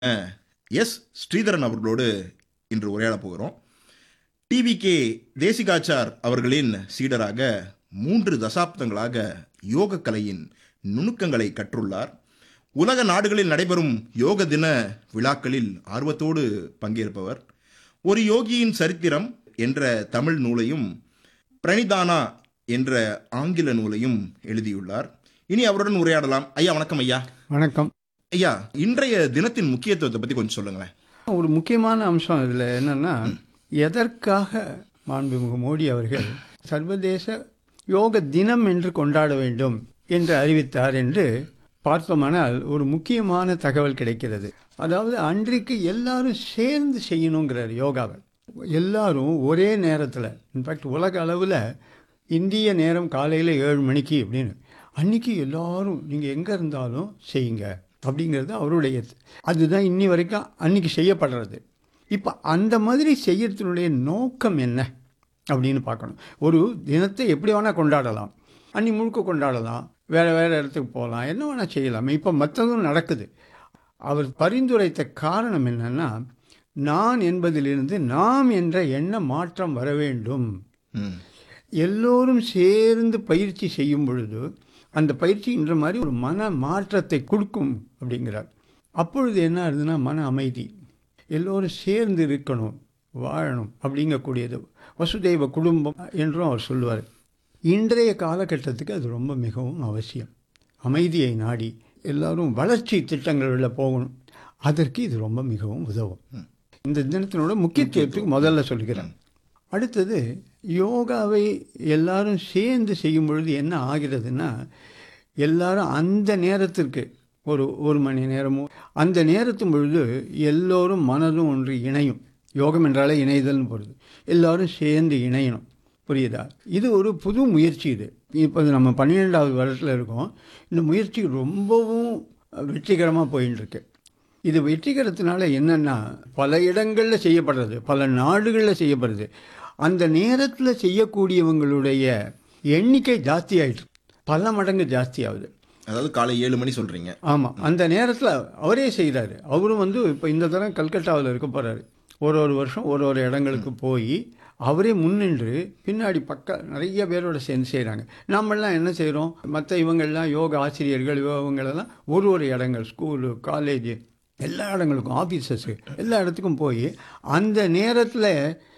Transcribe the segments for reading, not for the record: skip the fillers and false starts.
S Sridharan அவர்களோடு இன்று உரையாடப் போகிறோம். டிவிகே தேசிகாச்சார் அவர்களின் சீடராக 3 தசாப்தங்களாக யோக கலையின் நுணுக்கங்களை கற்றுள்ளார். உலக நாடுகளில் நடைபெறும் யோக தின விழாக்களில் ஆர்வத்தோடு பங்கேற்பவர். ஒரு யோகியின் சரித்திரம் என்ற தமிழ் நூலையும் பிரணிதானா என்ற ஆங்கில நூலையும் எழுதியுள்ளார். இனி அவருடன் உரையாடலாம். ஐயா வணக்கம். ஐயா வணக்கம். ஐயா, இன்றைய தினத்தின் முக்கியத்துவத்தை பற்றி கொஞ்சம் சொல்லுங்களேன். ஒரு முக்கியமான அம்சம் இதில் என்னென்னா, எதற்காக மாண்புமிகு மோடி அவர்கள் சர்வதேச யோக தினம் என்று கொண்டாட வேண்டும் என்று அறிவித்தார் என்று பார்த்தோமானால் ஒரு முக்கியமான தகவல் கிடைக்கிறது. அதாவது அன்றைக்கு எல்லாரும் சேர்ந்து செய்யணுங்கிறார் யோகாவை. எல்லாரும் ஒரே நேரத்தில், இன்ஃபேக்ட் உலக அளவில் இந்திய நேரம் காலையில் 7 மணிக்கு அப்படின்னு, அன்றைக்கி எல்லாரும் நீங்கள் எங்கே இருந்தாலும் செய்யுங்க அப்படிங்கிறது அவருடைய. அதுதான் இன்னி வரைக்கும் அன்றைக்கி செய்யப்படுறது. இப்போ அந்த மாதிரி செய்யறதுனுடைய நோக்கம் என்ன அப்படின்னு பார்க்கணும். ஒரு தினத்தை எப்படி வேணால் கொண்டாடலாம், அன்னி முழுக்க கொண்டாடலாம், வேறு வேறு இடத்துக்கு போகலாம், என்ன வேணால் செய்யலாம். இப்போ மற்றதும் நடக்குது. அவர் பரிந்துரைத்த காரணம் என்னென்னா, நான் என்பதிலிருந்து நாம் என்ற எண்ண மாற்றம் வர வேண்டும். எல்லோரும் சேர்ந்து பயிற்சி செய்யும் பொழுது அந்த பயிற்சி என்ற மாதிரி ஒரு மன மாற்றத்தை கொடுக்கும் அப்படிங்கிறார். அப்பொழுது என்ன ஆகுதுன்னா, மன அமைதி, எல்லோரும் சேர்ந்து இருக்கணும், வாழணும் அப்படிங்கக்கூடியது. வசுதெய்வ குடும்பம் என்றும் அவர் சொல்லுவார். இன்றைய காலகட்டத்துக்கு அது ரொம்ப மிகவும் அவசியம். அமைதியை நாடி எல்லோரும் வளர்ச்சி திட்டங்களில் போகணும். அதற்கு இது ரொம்ப மிகவும் உதவும். இந்த தினத்தினோட முக்கியத்துவத்துக்கு முதல்ல சொல்கிறேன். அடுத்தது, யோகாவை எல்லாரும் சேர்ந்து செய்யும் பொழுது என்ன ஆகிறதுன்னா, எல்லாரும் அந்த நேரத்திற்கு ஒரு மணி நேரமோ அந்த நேரத்தின் பொழுது எல்லோரும் மனதும் ஒன்று இணையும். யோகம் என்றாலே இணைதல்னு போகிறது. எல்லோரும் சேர்ந்து இணையணும். புரியுதா? இது ஒரு புது முயற்சி. இது இப்போ நம்ம 12வது வருடத்தில் இருக்கோம். இந்த முயற்சி ரொம்பவும் வெற்றிகரமாக போயின்னு இருக்கு. இது வெற்றிகரத்தினால என்னென்னா, பல இடங்களில் செய்யப்படுறது, பல நாடுகளில் செய்யப்படுறது. அந்த நேரத்தில் செய்யக்கூடியவங்களுடைய எண்ணிக்கை ஜாஸ்தி ஆகிட்டு, பல மடங்கு ஜாஸ்தி ஆகுது. அதாவது காலை 7 மணி சொல்கிறீங்க. ஆமாம், அந்த நேரத்தில் அவரே செய்கிறாரு. அவரும் இப்போ இந்த தரம் கல்கட்டாவில் இருக்க போகிறாரு. ஒரு வருஷம் ஒரு இடங்களுக்கு போய் அவரே முன்னின்று பின்னாடி நிறைய பேரோட சேர்ந்து செய்கிறாங்க. நம்மளாம் என்ன செய்கிறோம், மற்ற இவங்கள்லாம் யோகா ஆசிரியர்கள் இவங்களெல்லாம் ஒரு இடங்கள், ஸ்கூலு, காலேஜு, எல்லா இடங்களுக்கும், ஆஃபீஸஸு, எல்லா இடத்துக்கும் போய் அந்த நேரத்தில்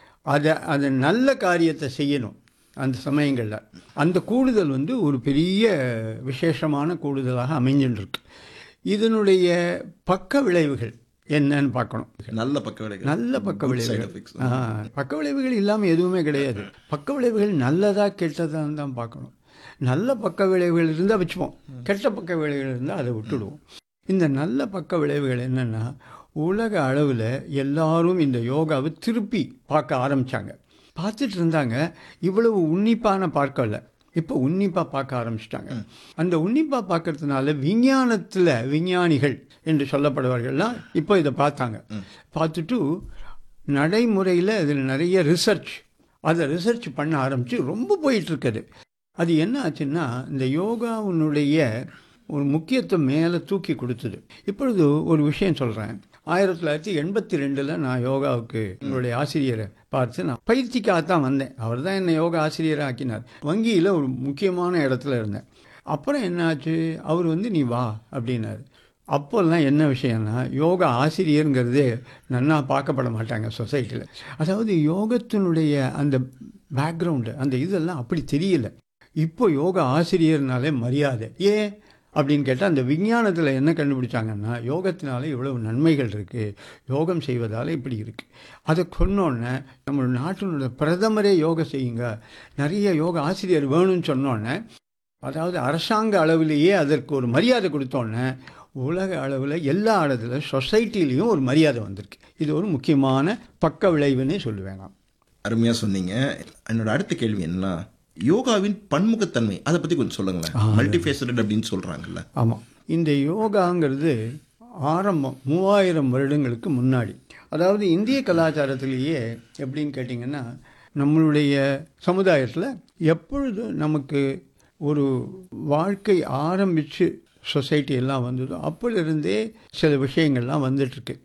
அதை நல்ல காரியத்தை செய்யணும். அந்த சமயங்களில் அந்த கூடுதல் ஒரு பெரிய விசேஷமான கூடுதலாக அமைஞ்சுருக்கு. இதனுடைய பக்க விளைவுகள் என்னன்னு பார்க்கணும். நல்ல பக்க விளைவுகள் பக்க விளைவுகள் இல்லாமல் எதுவுமே கிடையாது. பக்க விளைவுகள் நல்லதா கெட்டதான்னு தான் பார்க்கணும். நல்ல பக்க விளைவுகள் இருந்தால் வச்சுப்போம், கெட்ட பக்க விளைவுகள் இருந்தால் அதை விட்டுடுவோம். இந்த நல்ல பக்க விளைவுகள் என்னென்னா, உலக அளவில் எல்லாரும் இந்த யோகாவை திருப்பி பார்க்க ஆரம்பித்தாங்க. பார்த்துட்டு இருந்தாங்க, இவ்வளவு உன்னிப்பான பார்க்கல, இப்போ உன்னிப்பாக பார்க்க ஆரம்பிச்சிட்டாங்க. அந்த உன்னிப்பாக பார்க்கறதுனால விஞ்ஞானிகள் என்று சொல்லப்படுவார்கள்லாம் இப்போ இதை பார்த்தாங்க. பார்த்துட்டு நடைமுறையில் இதில் நிறைய ரிசர்ச் பண்ண ஆரம்பித்து ரொம்ப போயிட்டுருக்குது. அது என்ன ஆச்சுன்னா, இந்த யோகாவுனுடைய ஒரு முக்கியத்துவம் மேலே தூக்கி கொடுத்தது. இப்பொழுது ஒரு விஷயம் சொல்கிறேன். 1982 நான் யோகாவுக்கு என்னுடைய ஆசிரியரை பார்த்து நான் பயிற்சிக்காகத்தான் வந்தேன். அவர் தான் என்னை யோகா ஆசிரியரை ஆக்கினார். வங்கியில் ஒரு முக்கியமான இடத்துல இருந்தேன். அப்புறம் என்னாச்சு, அவர் நீ வா அப்படின்னாரு. அப்போல்லாம் என்ன விஷயம்னா, யோகா ஆசிரியருங்கிறதே நன்னா பார்க்கப்பட மாட்டாங்க சொசைட்டியில். அதாவது யோகத்தினுடைய அந்த பேக்ரவுண்டு, அந்த இதெல்லாம் அப்படி தெரியல. இப்போ யோகா ஆசிரியர்னாலே மரியாதை. ஏன் அப்படின்னு கேட்டால், அந்த விஞ்ஞானத்தில் என்ன கண்டுபிடிச்சாங்கன்னா, யோகத்தினால இவ்வளவு நன்மைகள் இருக்குது, யோகம் செய்வதால் இப்படி இருக்குது. அதை சொன்னோன்னே நம்ம நாட்டினுடைய பிரதமரே யோகா செய்யுங்க, நிறைய யோகா ஆசிரியர் வேணும்னு சொன்னோன்னே, அதாவது அரசாங்க அளவிலேயே அதற்கு ஒரு மரியாதை கொடுத்தோன்னே, உலக அளவில் எல்லா இடத்துல சொசைட்டிலையும் ஒரு மரியாதை வந்திருக்கு. இது ஒரு முக்கியமான பக்க விளைவுன்னே சொல்லுவேன் நான். அருமையாக சொன்னீங்க. என்னோட அடுத்த கேள்வி என்னன்னா, யோகாவின் பன்முகத்தன்மை, அதை பற்றி கொஞ்சம் சொல்லுங்களேன். மல்டிஃபேசட் அப்படின்னு சொல்கிறாங்கல்ல. ஆமாம், இந்த யோகாங்கிறது ஆரம்பம் 3000 வருடங்களுக்கு முன்னாடி. அதாவது இந்திய கலாச்சாரத்திலேயே எப்படின்னு கேட்டிங்கன்னா, நம்மளுடைய சமுதாயத்தில் எப்பொழுது நமக்கு ஒரு வாழ்க்கை ஆரம்பித்து சொசைட்டி எல்லாம் வந்ததோ அப்போலிருந்தே சில விஷயங்கள்லாம் வந்துட்டுருக்கு.